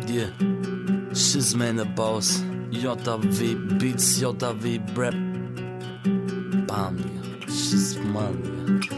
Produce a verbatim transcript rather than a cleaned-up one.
Yeah, Shizman the boss, J V Beats, J V Rap. Bam, nigga, Shizman, nigga.